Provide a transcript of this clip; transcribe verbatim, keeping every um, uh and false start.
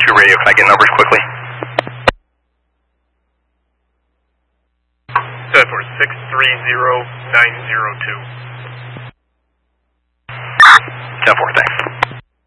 two radio, can I get numbers quickly? Set for six three zero nine zero two. ten four, thanks.